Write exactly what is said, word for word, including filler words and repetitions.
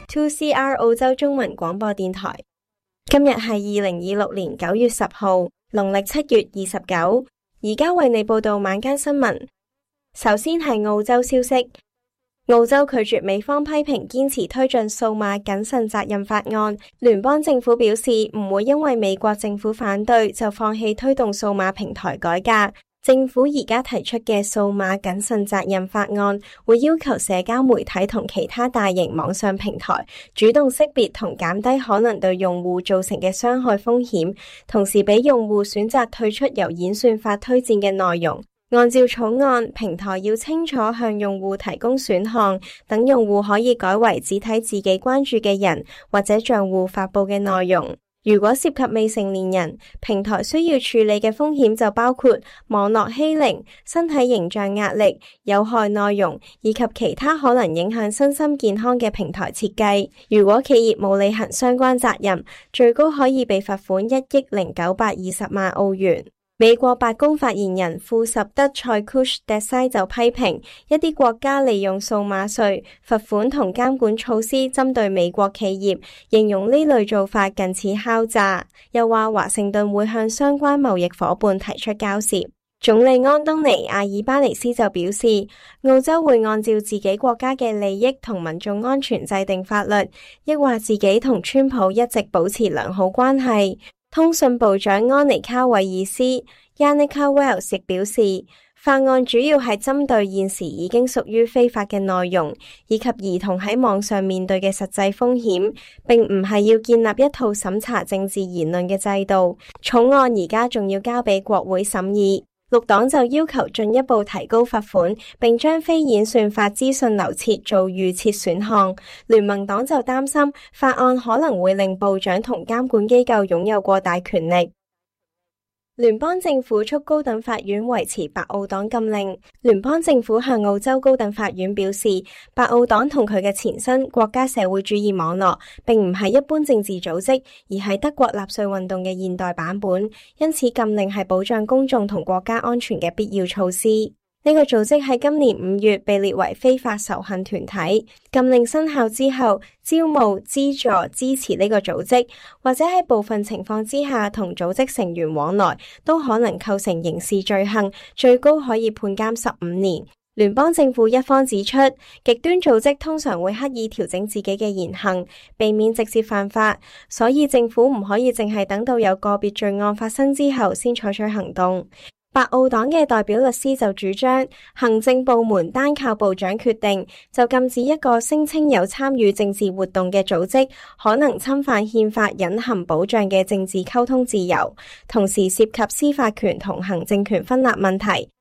two C R 澳洲中文廣播電台。今日係二零二六年九月十號，農曆七月二十九。而家為你報道晚間新聞。首先係澳洲消息。澳洲拒絕美方批評，堅持推進數碼謹慎責任法案。聯邦政府表示唔會因為美國政府反對就放棄推動數碼平台改革。政府而家提出嘅數碼謹慎責任法案，會要求社交媒體同其他大型網上平台主動識別同減低可能對用戶造成嘅傷害風險，同時俾用戶選擇退出由演算法推薦嘅內容。按照草案，平台要清楚向用戶提供選項，等用戶可以改為只睇自己關注嘅人或者賬戶發佈嘅內容。如果涉及未成年人，平台需要處理嘅風險就包括網絡欺凌、身體形象壓力、有害內容以及其他可能影響身心健康嘅平台設計。如果企業冇履行相關責任，最高可以被罰款一億零九百二十萬澳元。美國白宮發言人庫什德塞庫什特西就批評一啲國家利用數碼稅、罰款同監管措施針對美國企業，形容呢類做法近似敲詐，又話華盛頓會向相關貿易夥伴提出交涉。總理安東尼阿爾巴尼斯就表示，澳洲會按照自己國家嘅利益同民眾安全制定法律，亦話自己同川普一直保持良好關係。通訊部長安妮卡韋爾斯 Yanica Wells 亦表示，法案主要係針對現時已經屬於非法嘅內容，以及兒童喺網上面對嘅實際風險，並唔係要建立一套審查政治言論嘅制度。草案而家仲要交俾國會審議。綠黨就要求進一步提高罰款，並將非演算法資訊流設做預設選項。聯盟黨就擔心法案可能會令部長同監管機構擁有過大權力。聯邦政府促高等法院維持白澳黨禁令。聯邦政府向澳洲高等法院表示，白澳黨同佢嘅前身國家社會主義網絡並唔係一般政治組織，而係德國納粹運動嘅現代版本，因此禁令係保障公眾同國家安全嘅必要措施。呢個組織喺今年五月被列為非法仇恨團體。禁令生效之後，招募、資助、支持呢個組織，或者喺部分情況之下同組織成員往來，都可能構成刑事罪行，最高可以判監十五年。聯邦政府一方指出，極端組織通常會刻意調整自己嘅言行，避免直接犯法，所以政府唔可以淨係等到有個別罪案發生之後先採取行動。白澳黨嘅代表律師就主張，行政部門單靠部長決定就禁止一個聲稱有參與政治活動嘅組織，可能侵犯憲法隱含保障嘅政治溝通自由，同時涉及司法權同行政權分立問題。